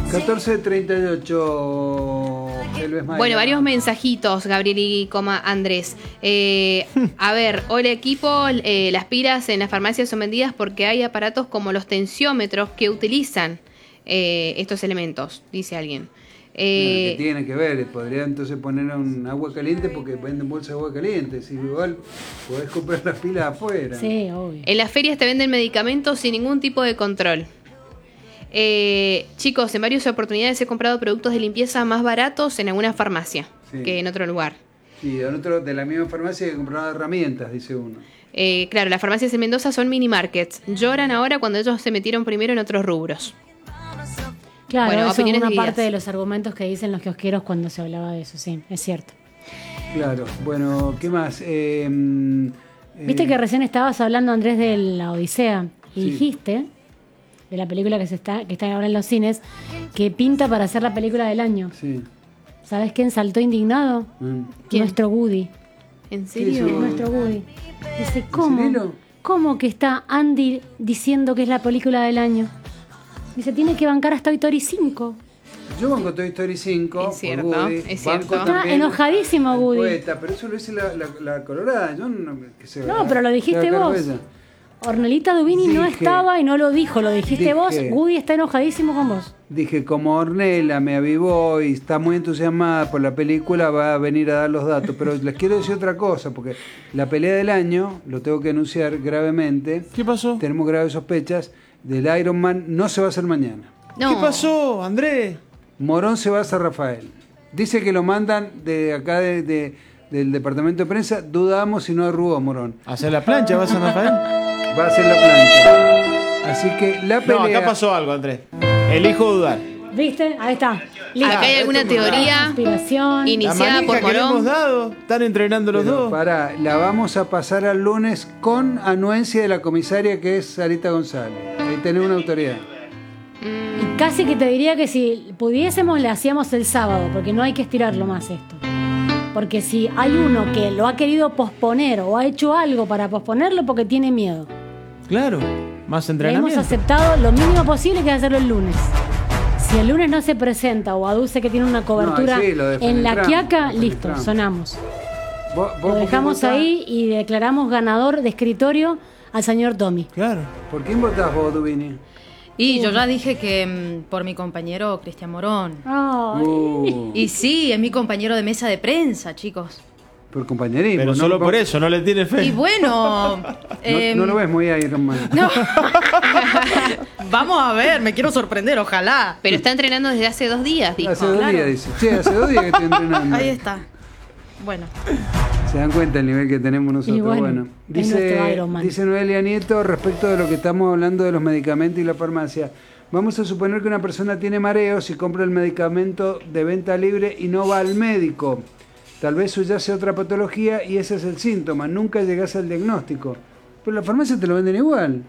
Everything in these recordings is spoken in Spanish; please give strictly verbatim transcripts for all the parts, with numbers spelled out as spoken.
catorce treinta y ocho. Bueno, varios mensajitos, Gabriel y coma Andrés. Eh, a ver, hola equipo, eh, las pilas en las farmacias son vendidas porque hay aparatos como los tensiómetros que utilizan eh, estos elementos, dice alguien. Eh, no, que tiene que ver, podría entonces poner un agua caliente porque venden bolsas de agua caliente. Si igual podés comprar las pilas afuera. Sí, obvio. En las ferias te venden medicamentos sin ningún tipo de control. Eh, chicos, en varias oportunidades he comprado productos de limpieza más baratos en alguna farmacia sí. que en otro lugar. Sí, en otro de la misma farmacia que compraba herramientas, dice uno. Eh, claro, las farmacias en Mendoza son mini markets. Lloran ahora cuando ellos se metieron primero en otros rubros. Claro, bueno, eso es una divididas. parte de los argumentos que dicen los kiosqueros cuando se hablaba de eso, sí, es cierto. Claro, bueno, ¿qué más? Eh, Viste eh, que recién estabas hablando, Andrés, de la Odisea y sí. dijiste, de la película que se está que está ahora en los cines, que pinta para ser la película del año. Sí. ¿Sabes quién saltó indignado? Mm. ¿Quién? Nuestro Woody. ¿En serio? Sí, Nuestro Woody. Dice, ¿cómo? ¿Cómo que está Andy diciendo que es la película del año? Dice, tiene que bancar hasta Toy Story cinco. Yo banco Toy Story cinco. Es cierto, Woody, es cierto. Está enojadísimo Woody. Poeta, pero eso lo dice la, la, la colorada. Yo no, que se no pero lo dijiste vos. Ornelita Dubini dije, no estaba y no lo dijo, lo dijiste dije, vos. Woody está enojadísimo con vos. Dije, como Ornella me avivó y está muy entusiasmada por la película, va a venir a dar los datos. Pero les quiero decir otra cosa, porque la pelea del año, lo tengo que anunciar gravemente. ¿Qué pasó? Tenemos graves sospechas. Del Iron Man no se va a hacer mañana. No. ¿Qué pasó, Andrés? Morón se va a San Rafael. Dice que lo mandan de acá de, de, del departamento de prensa. Dudamos si no arrugó Morón. ¿A hacer la plancha va a San Rafael? Va a hacer la plancha. Así que la pelea... No, acá pasó algo, Andrés. Elijo dudar. ¿Viste? Ahí está. Listo. Acá hay alguna teoría iniciada por Morón. Que hemos dado. Están entrenando los Pero dos. Pará, la vamos a pasar al lunes con anuencia de la comisaria que es Sarita González. Ahí tenés una autoridad. Y casi que te diría que si pudiésemos le hacíamos el sábado, porque no hay que estirarlo más esto. Porque si hay uno que lo ha querido posponer o ha hecho algo para posponerlo porque tiene miedo. Claro, más Le entrenamiento. hemos aceptado lo mínimo posible que es hacerlo el lunes. Si el lunes no se presenta o aduce que tiene una cobertura no, sí, lo en la quiaca, lo listo, sonamos. ¿Vos, vos lo dejamos ahí y declaramos ganador de escritorio al señor Tommy. Claro. ¿Por quién votás vos, Dubini? Y yo ya dije que mm, por mi compañero Cristian Morón. Uh. Y sí, es mi compañero de mesa de prensa, chicos. Por compañerismo. Pero ¿no? solo por eso, no le tiene fe. Y bueno... no, eh, no lo ves muy ahí, Román. No. Vamos a ver, me quiero sorprender, ojalá. Pero está entrenando desde hace dos días, dijo. Hace dos claro. días, dice. Sí, hace dos días que estoy entrenando. Ahí está. Bueno. Se dan cuenta el nivel que tenemos nosotros. Y bueno, bueno, es nuestro dice, Iron Man. dice Noelia Nieto respecto de lo que estamos hablando de los medicamentos y la farmacia. Vamos a suponer que una persona tiene mareos y compra el medicamento de venta libre y no va al médico. Tal vez subyace otra patología y ese es el síntoma. Nunca llegas al diagnóstico. Pero la farmacia te lo venden igual.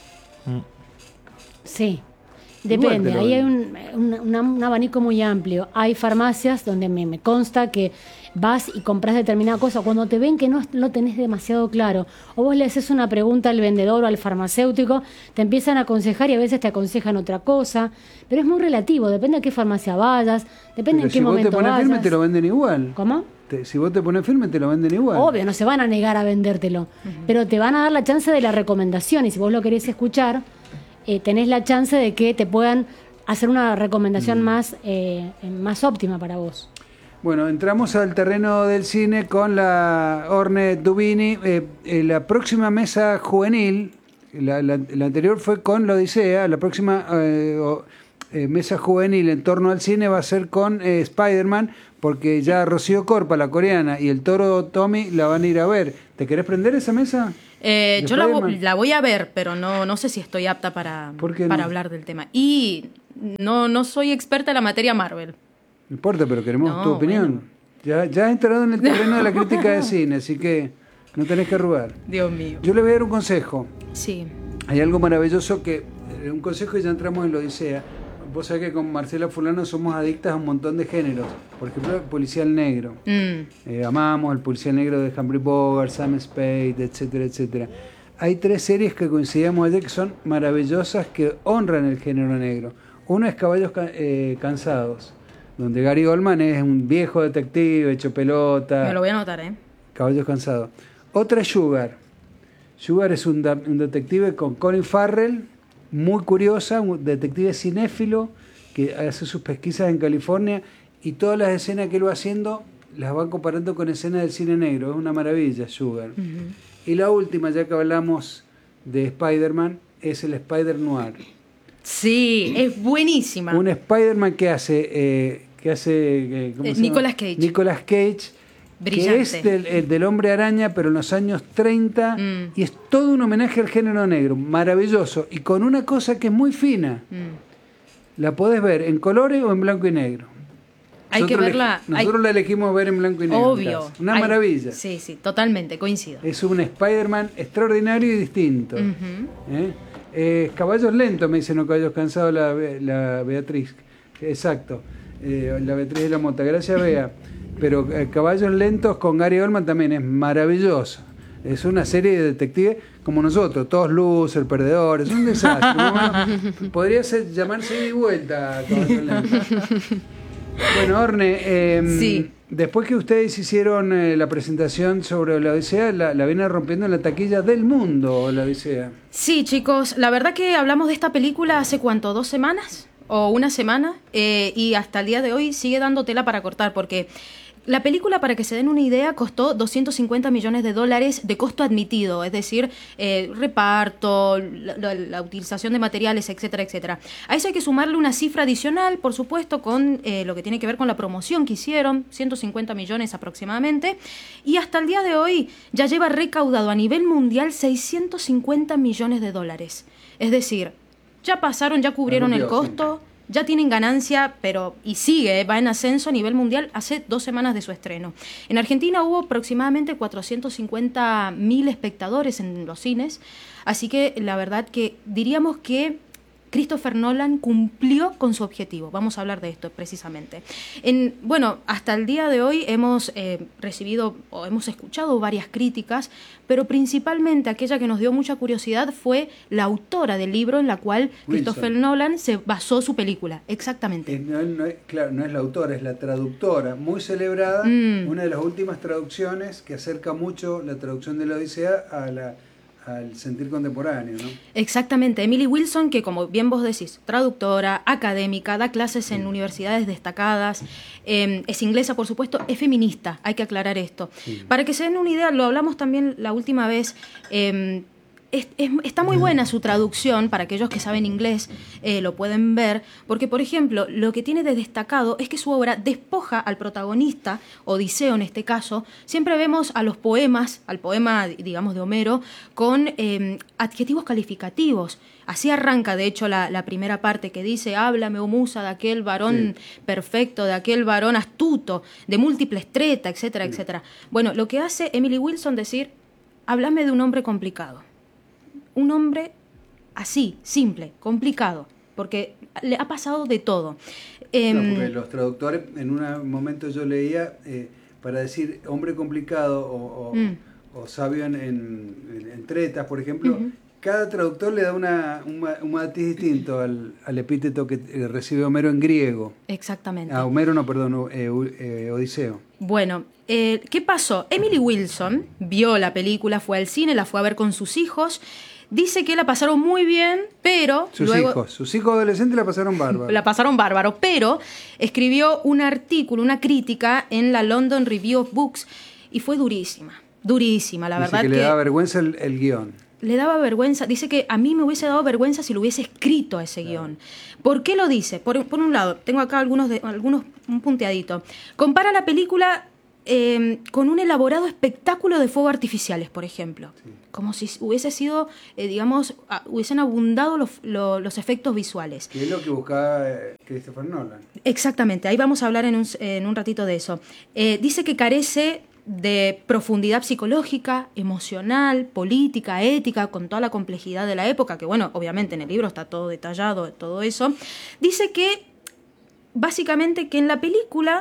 Sí. Depende, Igual, ahí hay un, un, una, un abanico muy amplio. Hay farmacias donde me, me consta que vas y compras determinada cosa cuando te ven que no lo tenés demasiado claro, o vos le haces una pregunta al vendedor o al farmacéutico, te empiezan a aconsejar y a veces te aconsejan otra cosa, pero es muy relativo, depende a qué farmacia vayas, depende Pero en qué si vos momento te pones vayas. firme te lo venden igual. ¿Cómo? Te, si vos te pones firme te lo venden igual. Obvio, no se van a negar a vendértelo, uh-huh. pero te van a dar la chance de la recomendación y si vos lo querés escuchar, eh, tenés la chance de que te puedan hacer una recomendación mm. más, eh, más óptima para vos. Bueno, entramos al terreno del cine con la Orne Dubini. Eh, eh, la próxima mesa juvenil, la, la, la anterior fue con la Odisea, la próxima eh, o, eh, mesa juvenil en torno al cine va a ser con eh, Spider-Man, porque ya Rocío Corpa, la coreana, y el toro Tommy la van a ir a ver. ¿Te querés prender esa mesa? Eh, yo la, la voy a ver, pero no, no sé si estoy apta para, para no? hablar del tema. Y no, no soy experta en la materia Marvel. No importa, pero queremos no, tu opinión. Bueno. Ya, ya has entrado en el terreno de la crítica de cine, así que no tenés que arrugar. Dios mío. Yo le voy a dar un consejo. Sí. Hay algo maravilloso que, un consejo y ya entramos en la Odisea. Vos sabés que con Marcela Fulano somos adictas a un montón de géneros. Por ejemplo, el policial negro. Mm. Eh, amamos el policial negro de Humphrey Bogart, Sam Spade, etcétera, etcétera. Hay tres series que coincidimos ayer que son maravillosas, que honran el género negro. Uno es Caballos eh, Cansados, donde Gary Oldman es un viejo detective hecho pelota. Me lo voy a anotar, ¿eh? Caballos Cansados. Otra es Sugar. Sugar es un, un detective con Colin Farrell, muy curiosa, un detective cinéfilo que hace sus pesquisas en California y todas las escenas que él va haciendo las van comparando con escenas del cine negro. Es una maravilla, Sugar. Uh-huh. Y la última, ya que hablamos de Spider-Man, es el Spider-Noir. Sí, es buenísima. Un Spider-Man que hace, eh, que hace eh, ¿cómo eh, se Nicolas llama? Cage. Nicolas Cage. Brillante. Que es del, el del Hombre Araña, pero en los años treinta, mm. y es todo un homenaje al género negro, maravilloso, y con una cosa que es muy fina. Mm. La podés ver en colores o en blanco y negro. Hay nosotros que verla. Le, nosotros hay... la elegimos ver en blanco y negro. Obvio. Una hay... maravilla. Sí, sí, totalmente, coincido. Es un Spider-Man extraordinario y distinto. Uh-huh. ¿Eh? Eh, caballos lentos, me dicen, no caballos cansados, la, la Beatriz. Exacto. Eh, la Beatriz de la Mota. Gracias, Bea. Pero eh, Caballos Lentos con Gary Oldman también es maravilloso. Es una serie de detectives como nosotros, todos losers, perdedores, es un desastre. Bueno, podría ser, llamarse ida y vuelta Caballos Lentos. Bueno, Orne, eh, sí. Después que ustedes hicieron eh, la presentación sobre la Odisea, la, la viene rompiendo en la taquilla del mundo, la Odisea. Sí, chicos, la verdad que hablamos de esta película hace cuánto, ¿dos semanas? O una semana, eh, y hasta el día de hoy sigue dando tela para cortar, porque la película, para que se den una idea, costó doscientos cincuenta millones de dólares de costo admitido, es decir, eh, reparto, la, la, la utilización de materiales, etcétera, etcétera. A eso hay que sumarle una cifra adicional, por supuesto, con eh, lo que tiene que ver con la promoción que hicieron, ciento cincuenta millones aproximadamente, y hasta el día de hoy ya lleva recaudado a nivel mundial seiscientos cincuenta millones de dólares. Es decir, ya pasaron, ya cubrieron el costo, ya tienen ganancia, pero y sigue, va en ascenso a nivel mundial hace dos semanas de su estreno. En Argentina hubo aproximadamente cuatrocientos cincuenta mil espectadores en los cines, así que la verdad que diríamos que Christopher Nolan cumplió con su objetivo. Vamos a hablar de esto precisamente. En, bueno, hasta el día de hoy hemos eh, recibido o hemos escuchado varias críticas, pero principalmente aquella que nos dio mucha curiosidad fue la autora del libro en la cual Wilson. Christopher Nolan se basó su película. Exactamente. Eh, no, no, claro, no es la autora, es la traductora, muy celebrada, mm. una de las últimas traducciones que acerca mucho la traducción de la Odisea a la al sentir contemporáneo, ¿no? Exactamente. Emily Wilson, que como bien vos decís, traductora, académica, da clases en sí. universidades destacadas, eh, es inglesa, por supuesto, es feminista, hay que aclarar esto. Sí. Para que se den una idea, lo hablamos también la última vez, eh, Es, es, está muy buena su traducción, para aquellos que saben inglés eh, lo pueden ver, porque por ejemplo lo que tiene de destacado es que su obra despoja al protagonista, Odiseo en este caso. Siempre vemos a los poemas, al poema digamos de Homero, con eh, adjetivos calificativos. Así arranca de hecho la, la primera parte que dice: háblame, oh musa, de aquel varón sí. perfecto, de aquel varón astuto, de múltiple estreta, etcétera, sí. etcétera. Bueno, lo que hace Emily Wilson decir: háblame de un hombre complicado. Un hombre así, simple, complicado, porque le ha pasado de todo. Eh, no, porque los traductores, en un momento yo leía, eh, para decir hombre complicado o, o, mm. o sabio en, en, en tretas, por ejemplo, uh-huh. cada traductor le da una, un, un matiz distinto al, al epíteto que recibe Homero en griego. Exactamente. Ah, Homero no, perdón, eh, eh, Odiseo. Bueno, eh, ¿qué pasó? Emily Wilson vio la película, fue al cine, la fue a ver con sus hijos. Dice que la pasaron muy bien, pero... Sus luego, hijos, sus hijos adolescentes la pasaron bárbaro. La pasaron bárbaro, pero escribió un artículo, una crítica en la London Review of Books y fue durísima, durísima, la dice verdad que... que le daba vergüenza el, el guión. Le daba vergüenza, dice que a mí me hubiese dado vergüenza si lo hubiese escrito a ese claro. guión. ¿Por qué lo dice? Por, por un lado, tengo acá algunos, de, algunos un punteadito. Compara la película... Eh, con un elaborado espectáculo de fuegos artificiales, por ejemplo. Sí. Como si hubiese sido, eh, digamos, a, hubiesen abundado los, lo, los efectos visuales. Que es lo que buscaba eh, Christopher Nolan. Exactamente, ahí vamos a hablar en un, en un ratito de eso. Eh, dice que carece de profundidad psicológica, emocional, política, ética, con toda la complejidad de la época, que bueno, obviamente en el libro está todo detallado, todo eso. Dice que, básicamente, que en la película...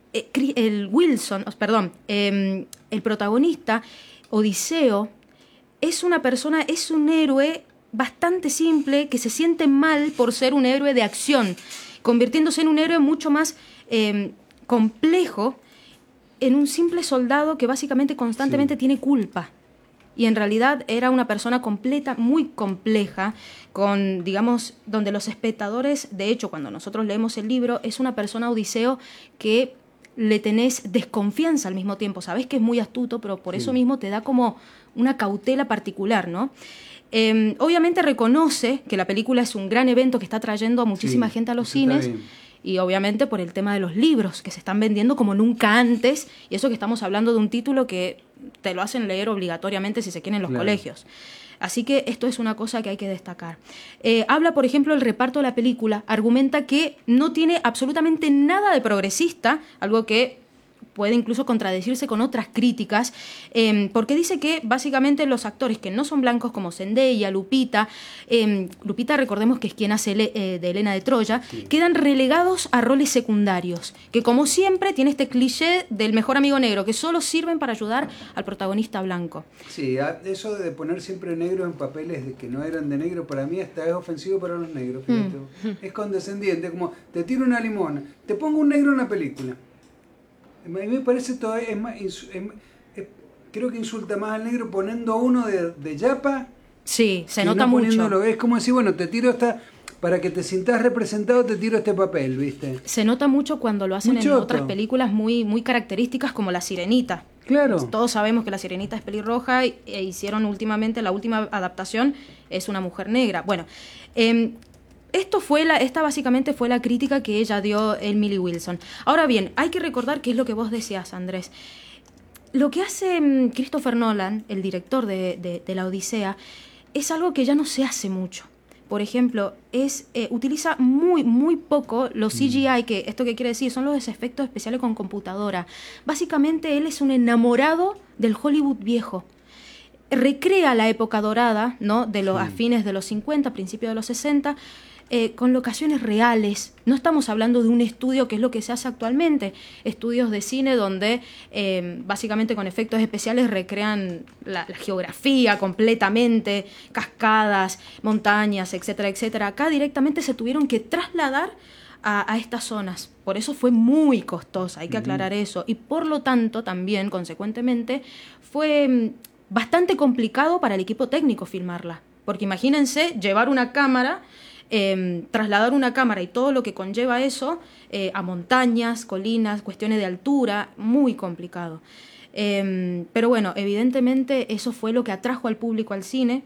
el Wilson, perdón, eh, el protagonista, Odiseo, es una persona, es un héroe bastante simple que se siente mal por ser un héroe de acción, convirtiéndose en un héroe mucho más eh, complejo, en un simple soldado que básicamente constantemente sí. tiene culpa. Y en realidad era una persona completa, muy compleja, con, digamos, donde los espectadores, de hecho, cuando nosotros leemos el libro, es una persona Odiseo que le tenés desconfianza al mismo tiempo. Sabés que es muy astuto, pero por sí. eso mismo te da como una cautela particular, ¿no? Eh, obviamente reconoce que la película es un gran evento que está trayendo a muchísima sí, gente a los cines. Y obviamente por el tema de los libros, que se están vendiendo como nunca antes, y eso que estamos hablando de un título que te lo hacen leer obligatoriamente si se quieren en los claro. colegios. Así que esto es una cosa que hay que destacar. Eh, habla, por ejemplo, el reparto de la película, argumenta que no tiene absolutamente nada de progresista, algo que puede incluso contradecirse con otras críticas, eh, porque dice que básicamente los actores que no son blancos como Zendaya, Lupita, eh, Lupita recordemos que es quien hace eh, de Helena de Troya, sí. quedan relegados a roles secundarios, que como siempre tiene este cliché del mejor amigo negro, que solo sirven para ayudar al protagonista blanco. Sí, eso de poner siempre negros en papeles de que no eran de negro, para mí hasta es ofensivo para los negros, fíjate. Mm. Es condescendiente, como te tiro una limona, te pongo un negro en la película. A mí me parece todo, es más, es, es, creo que insulta más al negro poniendo a uno de, de yapa. Sí, se nota no mucho. Es como decir, bueno, te tiro esta, para que te sientas representado, te tiro este papel, ¿viste? Se nota mucho cuando lo hacen mucho en otras películas muy, muy características como La Sirenita. Claro. Todos sabemos que La Sirenita es pelirroja y, e hicieron últimamente, la última adaptación es una mujer negra. Bueno, eh, Esto fue la, esta básicamente fue la crítica que ella dio Emily Wilson. Ahora bien, hay que recordar qué es lo que vos decías, Andrés. Lo que hace um, Christopher Nolan, el director de, de, de La Odisea, es algo que ya no se hace mucho. Por ejemplo, es eh, utiliza muy, muy poco los C G I, que esto que quiere decir son los efectos especiales con computadora. Básicamente él es un enamorado del Hollywood viejo. Recrea la época dorada, ¿no? De los, sí. a fines de los cincuenta, principios de los sesenta, Eh, con locaciones reales. No estamos hablando de un estudio que es lo que se hace actualmente, estudios de cine donde eh, básicamente con efectos especiales recrean la, la geografía completamente, cascadas, montañas, etcétera, etcétera. Acá directamente se tuvieron que trasladar a, a estas zonas. Por eso fue muy costosa, hay que aclarar uh-huh. eso. Y por lo tanto también, consecuentemente, fue bastante complicado para el equipo técnico filmarla. Porque imagínense llevar una cámara, Eh, trasladar una cámara y todo lo que conlleva eso eh, a montañas, colinas, cuestiones de altura, muy complicado. Eh, pero bueno, evidentemente eso fue lo que atrajo al público al cine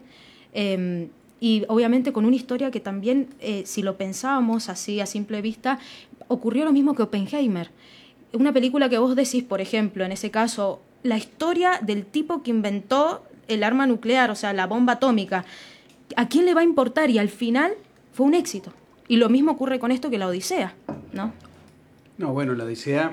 eh, y obviamente con una historia que también, eh, si lo pensábamos así a simple vista, ocurrió lo mismo que Oppenheimer. Una película que vos decís, por ejemplo, en ese caso, la historia del tipo que inventó el arma nuclear, o sea, la bomba atómica, ¿a quién le va a importar? Y al final fue un éxito. Y lo mismo ocurre con esto que La Odisea, ¿no? No, bueno, La Odisea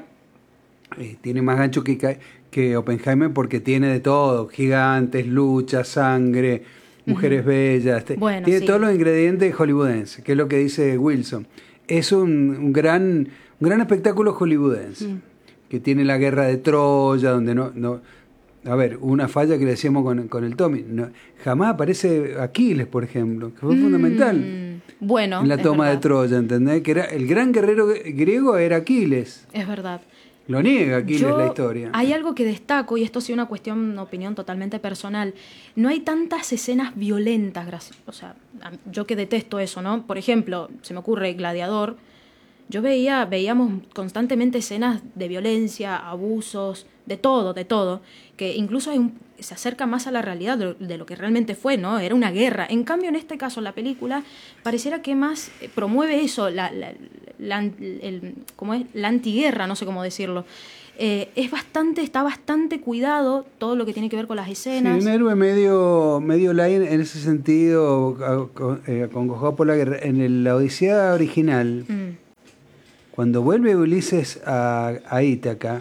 eh, tiene más gancho que, que Oppenheimer porque tiene de todo. Gigantes, lucha, sangre, mujeres uh-huh. bellas. Bueno, tiene sí. todos los ingredientes hollywoodenses, que es lo que dice Wilson. Es un, un, gran, un gran espectáculo hollywoodense, uh-huh. que tiene la guerra de Troya, donde no... no a ver, una falla que le decíamos con, con el Tommy. No, jamás aparece Aquiles, por ejemplo, que fue mm, fundamental bueno, en la toma de Troya, ¿entendés? Que era el gran guerrero griego era Aquiles. Es verdad. Lo niega Aquiles Yo, la historia. Hay algo que destaco, y esto sí es una cuestión, una opinión totalmente personal. No hay tantas escenas violentas, gracias. O sea, yo que detesto eso, ¿no? Por ejemplo, se me ocurre Gladiador. Yo veía, veíamos constantemente escenas de violencia, abusos, de todo, de todo, que incluso hay un, se acerca más a la realidad de, de lo que realmente fue, ¿no? Era una guerra. En cambio, en este caso, la película pareciera que más promueve eso, la, la, la, el, ¿cómo es? La antiguerra, no sé cómo decirlo. Eh, es bastante, está bastante cuidado todo lo que tiene que ver con las escenas. Sí, un héroe medio, medio light en ese sentido, acongojado por la guerra. En el, la Odisea original, mm. cuando vuelve Ulises a, a Ítaca,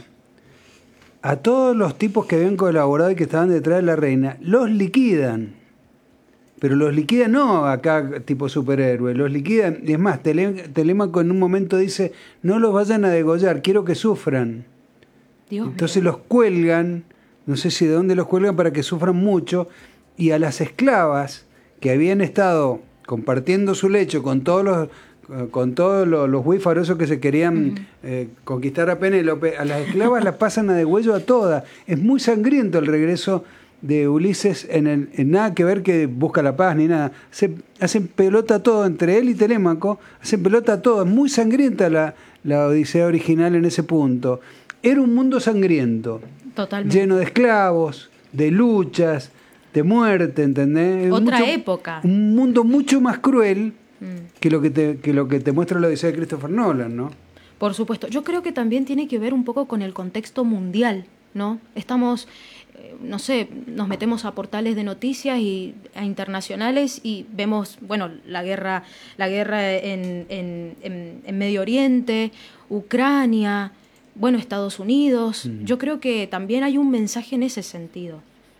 a todos los tipos que habían colaborado y que estaban detrás de la reina, los liquidan. Pero los liquidan no acá tipo superhéroe, los liquidan. Y es más, Telé- Telémaco en un momento dice, no los vayan a degollar, quiero que sufran. Dios Entonces mío. los cuelgan, no sé si de dónde los cuelgan para que sufran mucho, y a las esclavas que habían estado compartiendo su lecho con todos los con todos los, los huífaros que se querían uh-huh. eh, conquistar a Penélope, a las esclavas las pasan a degüello a todas. Es muy sangriento el regreso de Ulises en, el, en nada que ver que busca la paz ni nada. Se, hacen pelota todo entre él y Telémaco, hacen pelota todo. Es muy sangrienta la, la Odisea original en ese punto. Era un mundo sangriento, totalmente, lleno de esclavos, de luchas, de muerte, ¿entendés? Otra mucho, época. Un mundo mucho más cruel que lo que te, que lo que te muestra la Odisea de Christopher Nolan, ¿no? Por supuesto. Yo creo que también tiene que ver un poco con el contexto mundial, ¿no? Estamos, eh, no sé, nos metemos a portales de noticias y a internacionales y vemos, bueno, la guerra, la guerra en, en, en, en Medio Oriente, Ucrania, bueno, Estados Unidos. Mm. Yo creo que también hay un mensaje en ese sentido.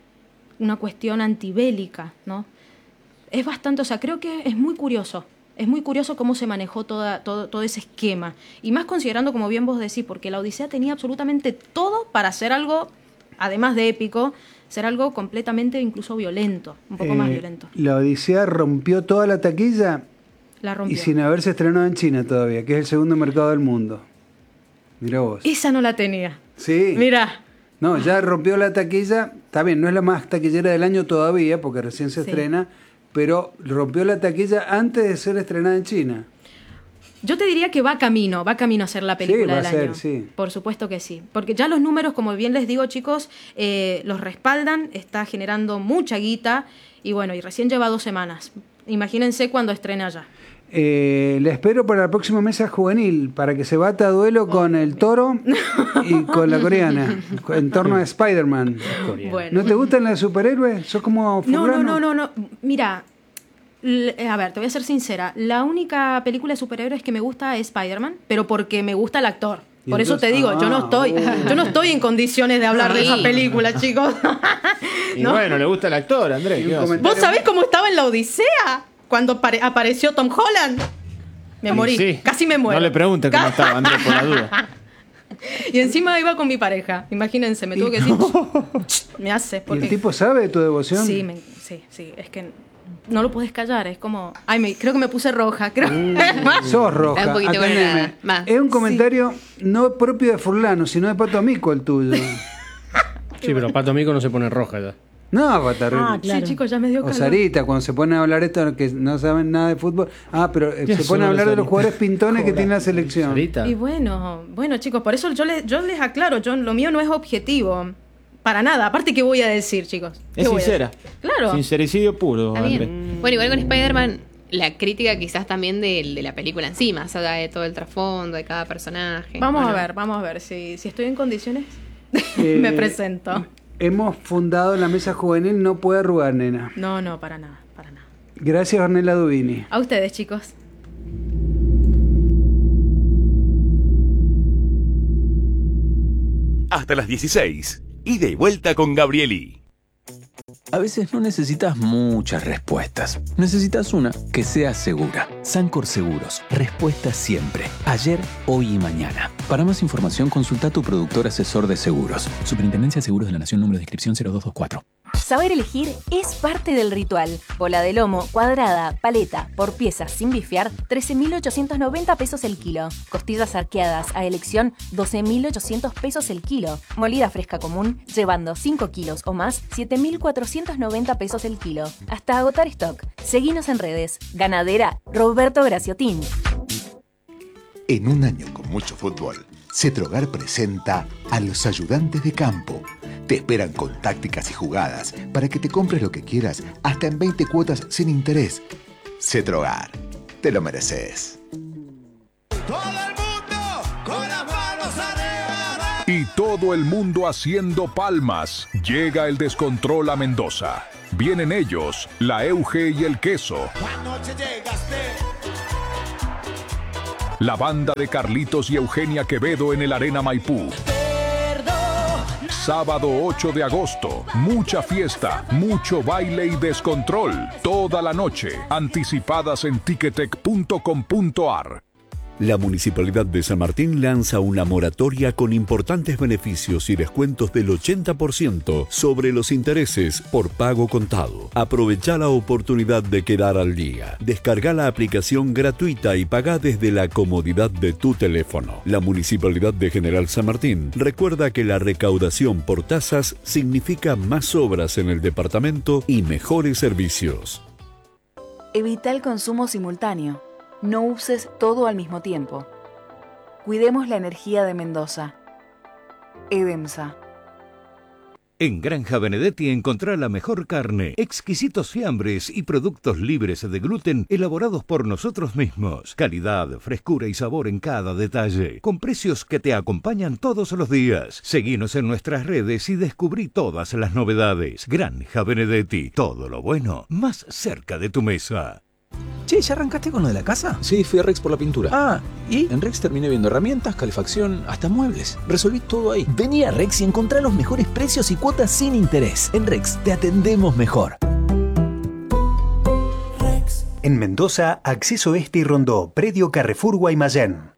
Una cuestión antibélica, ¿no? Es bastante, o sea, creo que es muy curioso. Es muy curioso cómo se manejó toda, todo, todo ese esquema. Y más considerando, como bien vos decís, porque la Odisea tenía absolutamente todo para hacer algo, además de épico, ser algo completamente incluso violento, un poco eh, más violento. La Odisea rompió toda la taquilla la rompió. Y sin haberse estrenado en China todavía, que es el segundo mercado del mundo. Mirá vos. Esa no la tenía. Sí. Mirá. No, ya rompió la taquilla. Está bien, no es la más taquillera del año todavía, porque recién se sí. estrena, pero rompió la taquilla antes de ser estrenada en China. Yo te diría que va camino, va camino a ser la película sí, va del a ser, año. Sí. Por supuesto que sí. Porque ya los números, como bien les digo, chicos, eh, los respaldan, está generando mucha guita y bueno, y recién lleva dos semanas. Imagínense cuando estrena ya. Eh, la espero para la próxima mesa juvenil, para que se bata a duelo con el Toro y con la coreana, en torno a Spider-Man. Bueno. ¿No te gustan las superhéroes? ¿Sos como fulano? No, no, no, no, no. Mira, l- a ver, te voy a ser sincera. La única película de superhéroes que me gusta es Spider-Man, pero porque me gusta el actor. Por entonces, eso te digo, ah, yo no estoy, oh. yo no estoy en condiciones de hablar sí. de esa película, chicos. Y ¿no? bueno, le gusta el actor, Andrés. ¿Vos sabés cómo estaba en la Odisea? Cuando apare- apareció Tom Holland, me morí, sí. casi me muero. No le preguntes cómo estaba, Andrés, por la duda. Y encima iba con mi pareja, imagínense, me tuvo que decir, me hace. Porque... ¿Y el tipo sabe de tu devoción? Sí, me... sí, sí, es que no lo podés callar, es como, ay, me... creo que me puse roja, creo. Mm, sos roja. Un poquito más. Es un comentario sí. no propio de Furlano, sino de Pato Amico el tuyo. Sí, pero Pato Amico no se pone roja ya. No, va terrible. Ah, claro. Sí, chicos, ya me dio calor. O Sarita, cuando se pone a hablar esto, que no saben nada de fútbol. Ah, pero se pone a hablar de los jugadores pintones que tiene la selección. Sarita. Y bueno, bueno, chicos, por eso yo les, yo les aclaro, yo, lo mío no es objetivo. Para nada. Aparte, ¿qué voy a decir, chicos? Es sincera. Claro. Sincericidio puro, Está Andrés. bien. Bueno, igual con Spider-Man, la crítica quizás también de, de la película en sí, más allá de todo el trasfondo, de cada personaje. Vamos bueno. a ver, vamos a ver. Si, si estoy en condiciones, Eh, me presento. Hemos fundado la mesa juvenil No Puede Arrugar, nena. No, no, para nada, para nada. Gracias, Ornella Dubini. A ustedes, chicos. Hasta las dieciséis. Ida y vuelta con Gabrieli. A veces no necesitas muchas respuestas. Necesitas una que sea segura. Sancor Seguros. Respuesta siempre. Ayer, hoy y mañana. Para más información, consulta a tu productor asesor de seguros. Superintendencia de Seguros de la Nación, número de inscripción cero dos dos cuatro. Saber elegir es parte del ritual. Bola de lomo, cuadrada, paleta, por piezas sin bifear, trece mil ochocientos noventa pesos el kilo. Costillas arqueadas a elección, doce mil ochocientos pesos el kilo. Molida fresca común, llevando cinco kilos o más, siete mil cuatrocientos noventa pesos el kilo. Hasta agotar stock. Seguinos en redes. Ganadera Roberto Graciotín. En un año con mucho fútbol, Cetrogar presenta a los ayudantes de campo. Te esperan con tácticas y jugadas para que te compres lo que quieras hasta en veinte cuotas sin interés. Cetrogar, te lo mereces. Todo el mundo con las manos arriba. Y todo el mundo haciendo palmas. Llega el descontrol a Mendoza. Vienen ellos, la Euge y el Queso. Anoche llegaste. La banda de Carlitos y Eugenia Quevedo en el Arena Maipú. Sábado ocho de agosto, mucha fiesta, mucho baile y descontrol. Toda la noche, anticipadas en ticketek punto com punto ar. La Municipalidad de San Martín lanza una moratoria con importantes beneficios y descuentos del ochenta por ciento sobre los intereses por pago contado. Aprovecha la oportunidad de quedar al día. Descarga la aplicación gratuita y paga desde la comodidad de tu teléfono. La Municipalidad de General San Martín recuerda que la recaudación por tasas significa más obras en el departamento y mejores servicios. Evita el consumo simultáneo. No uses todo al mismo tiempo. Cuidemos la energía de Mendoza. EDEMSA. En Granja Benedetti encontrá la mejor carne, exquisitos fiambres y productos libres de gluten elaborados por nosotros mismos. Calidad, frescura y sabor en cada detalle, con precios que te acompañan todos los días. Seguinos en nuestras redes y descubrí todas las novedades. Granja Benedetti, todo lo bueno más cerca de tu mesa. Che, ¿ya arrancaste con lo de la casa? Sí, fui a Rex por la pintura. Ah, ¿y? En Rex terminé viendo herramientas, calefacción, hasta muebles. Resolví todo ahí. Vení a Rex y encontrá los mejores precios y cuotas sin interés. En Rex te atendemos mejor. En Mendoza, Acceso Este y Rondó, Predio Carrefour Guaymallén.